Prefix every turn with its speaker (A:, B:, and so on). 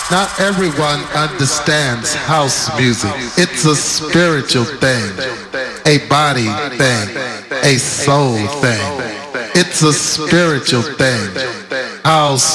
A: Not everyone understands house music. It's a spiritual thing, a body thing, a soul thing. It's a spiritual thing. House